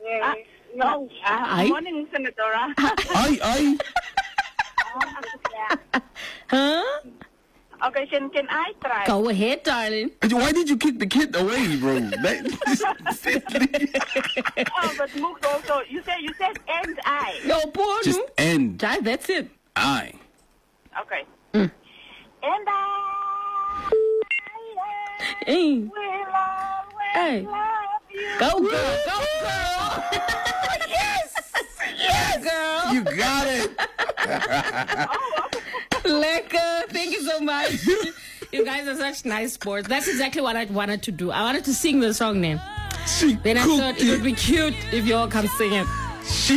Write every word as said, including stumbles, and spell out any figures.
Uh, no. Uh, morning, Senadora. Aye, aye. Huh? Okay, can, can I try? Go ahead, darling. Why did you kick the kid away, bro? That, Oh, but Mook also, you said, you said and I. Yo, poor just end. That's it. I. Okay. Mm. And I, Hey. will always Hey. love you. Go, girl. Go, girl. Yes. Yes, girl. You got it. Lekker. Thank you so much. You guys are such nice sports. That's exactly what I wanted to do. I wanted to sing the song name. She Then I cooked thought it would be cute if you all come sing it. She